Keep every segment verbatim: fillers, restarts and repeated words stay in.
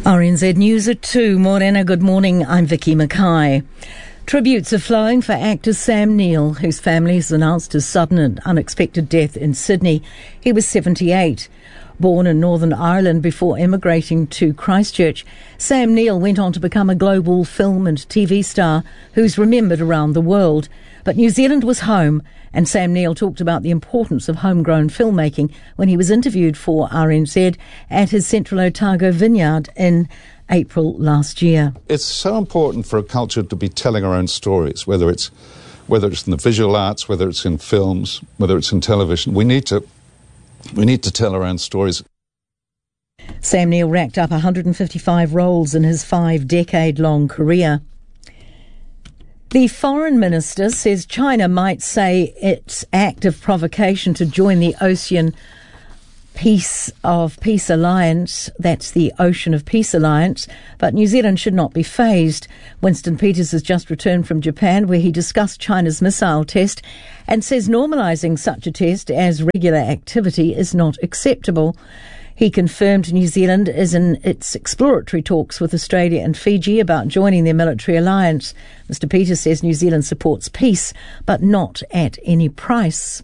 R N Z News at two. Morena, good morning. I'm Vicky Mackay. Tributes are flowing for actor Sam Neill, whose family has announced his sudden and unexpected death in Sydney. He was seventy-eight. Born in Northern Ireland before emigrating to Christchurch, Sam Neill went on to become a global film and T V star who's remembered around the world. But New Zealand was home, and Sam Neill talked about the importance of homegrown filmmaking when he was interviewed for R N Z at his Central Otago vineyard in April last year. It's so important for a culture to be telling our own stories, whether it's whether it's in the visual arts, whether it's in films, whether it's in television. We need to we need to tell our own stories. Sam Neill racked up one hundred fifty-five roles in his five-decade-long career. The Foreign Minister says China might say its act of provocation to join the Ocean Peace of Peace Alliance, that's the Ocean of Peace Alliance, but New Zealand should not be phased. Winston Peters has just returned from Japan, where he discussed China's missile test and says normalising such a test as regular activity is not acceptable. He confirmed New Zealand is in its exploratory talks with Australia and Fiji about joining their military alliance. Mister Peters says New Zealand supports peace, but not at any price.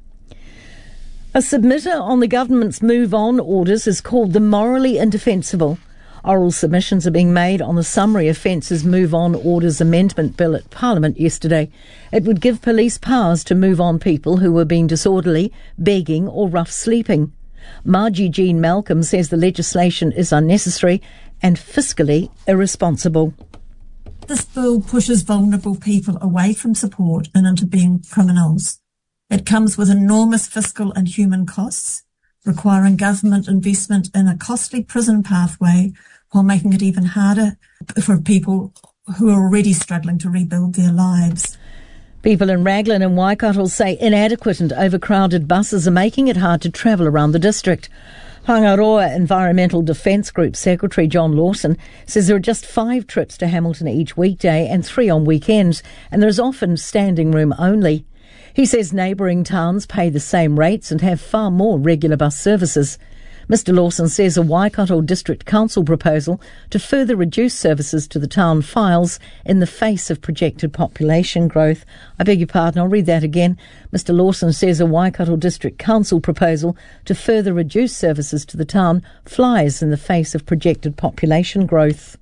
A submitter on the government's Move On orders is called the Morally Indefensible. Oral submissions are being made on the Summary Offences Move On Orders Amendment Bill at Parliament yesterday. It would give police powers to move on people who were being disorderly, begging or rough sleeping. Margie Jean Malcolm says the legislation is unnecessary and fiscally irresponsible. This bill pushes vulnerable people away from support and into being criminals. It comes with enormous fiscal and human costs, requiring government investment in a costly prison pathway while making it even harder for people who are already struggling to rebuild their lives. People in Raglan and Waikato say inadequate and overcrowded buses are making it hard to travel around the district. Hangaroa Environmental Defence Group Secretary John Lawson says there are just five trips to Hamilton each weekday and three on weekends, and there is often standing room only. He says neighbouring towns pay the same rates and have far more regular bus services. Mister Lawson says a Waikato District Council proposal to further reduce services to the town files in the face of projected population growth. I beg your pardon, I'll read that again. Mister Lawson says a Waikato District Council proposal to further reduce services to the town flies in the face of projected population growth.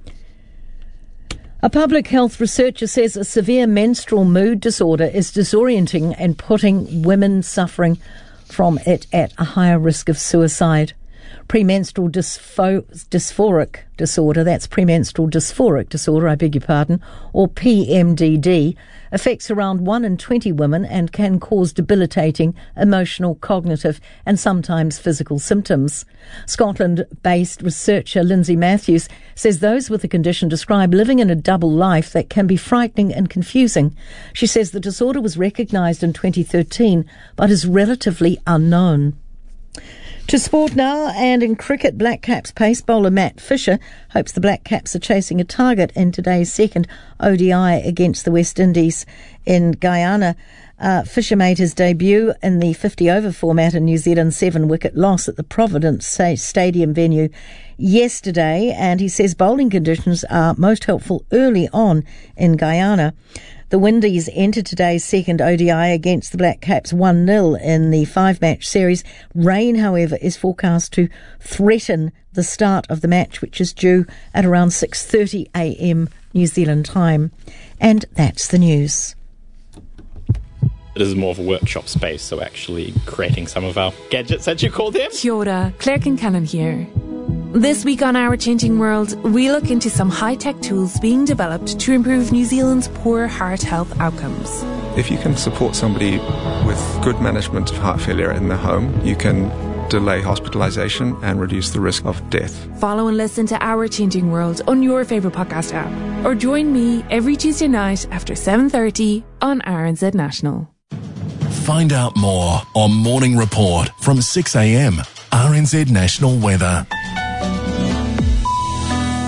A public health researcher says a severe menstrual mood disorder is disorienting and putting women suffering from it at a higher risk of suicide. Premenstrual dyspho- dysphoric disorder, that's premenstrual dysphoric disorder, I beg your pardon, or P M D D, affects around one in twenty women and can cause debilitating emotional, cognitive and sometimes physical symptoms. Scotland-based researcher Lindsay Matthews says those with the condition describe living in a double life that can be frightening and confusing. She says the disorder was recognised in twenty thirteen but is relatively unknown. To sport now, and in cricket, Black Caps pace bowler Matt Fisher hopes the Black Caps are chasing a target in today's second O D I against the West Indies in Guyana. Uh, Fisher made his debut in the fifty-over format in New Zealand's seven-wicket loss at the Providence Stadium venue yesterday, and he says bowling conditions are most helpful early on in Guyana. The Windies entered today's second O D I against the Black Caps one nil in the five-match series. Rain, however, is forecast to threaten the start of the match, which is due at around six thirty a m New Zealand time. And that's the news. It is more of a workshop space, so actually creating some of our gadgets, as you call them. Kia ora, Claire Kincannon here. This week on Our Changing World, we look into some high-tech tools being developed to improve New Zealand's poor heart health outcomes. If you can support somebody with good management of heart failure in the home, you can delay hospitalisation and reduce the risk of death. Follow and listen to Our Changing World on your favourite podcast app. Or join me every Tuesday night after seven thirty on R N Z National. Find out more on Morning Report from six a m, R N Z National Weather.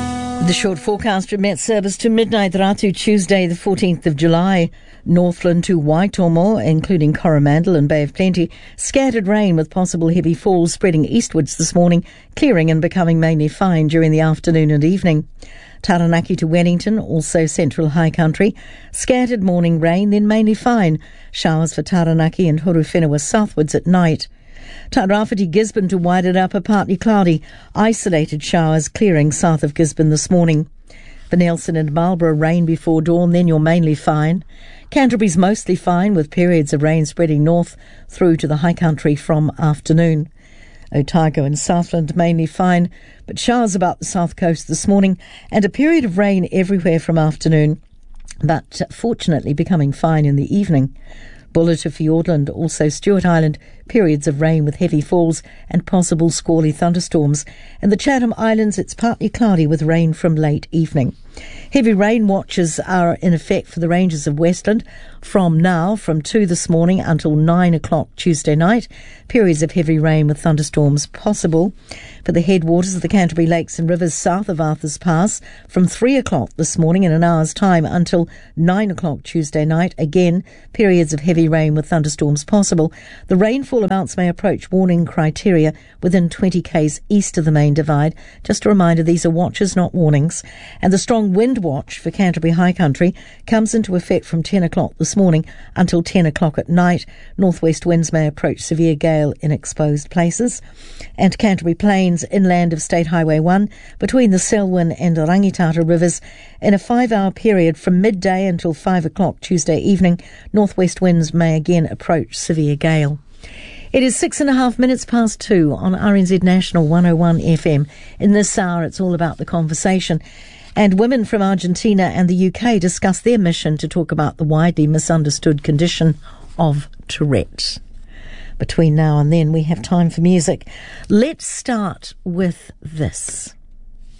The short forecast from Met Service to midnight Ratu, Tuesday the fourteenth of July. Northland to Waitomo, including Coromandel and Bay of Plenty. Scattered rain with possible heavy falls spreading eastwards this morning, clearing and becoming mainly fine during the afternoon and evening. Taranaki to Wellington, also central high country. Scattered morning rain, then mainly fine. Showers for Taranaki and Hurufenua southwards at night. Tairāwhiti Gisborne to Wairarapa, partly cloudy. Isolated showers clearing south of Gisborne this morning. For Nelson and Marlborough, rain before dawn, then you're mainly fine. Canterbury's mostly fine, with periods of rain spreading north through to the high country from afternoon. Otago and Southland mainly fine, but showers about the south coast this morning and a period of rain everywhere from afternoon, but fortunately becoming fine in the evening. Buller to Fiordland, also Stewart Island, periods of rain with heavy falls and possible squally thunderstorms. In the Chatham Islands, it's partly cloudy with rain from late evening. Heavy rain watches are in effect for the ranges of Westland from now, from two this morning until nine o'clock Tuesday night. Periods of heavy rain with thunderstorms possible. For the headwaters of the Canterbury Lakes and Rivers south of Arthur's Pass, from three o'clock this morning in an hour's time until nine o'clock Tuesday night. Again, periods of heavy rain with thunderstorms possible. The rainfall amounts may approach warning criteria within twenty kays east of the main divide. Just a reminder, these are watches, not warnings. And the strong wind watch for Canterbury High Country comes into effect from ten o'clock this morning until ten o'clock at night. Northwest winds may approach severe gale in exposed places. And Canterbury Plains, inland of State Highway one, between the Selwyn and Rangitata rivers, in a five-hour period from midday until five o'clock Tuesday evening, northwest winds may again approach severe gale. It is six and a half minutes past two on R N Z National one oh one F M. In this hour, it's all about the conversation. And women from Argentina and the U K discuss their mission to talk about the widely misunderstood condition of Tourette. Between now and then, we have time for music. Let's start with this.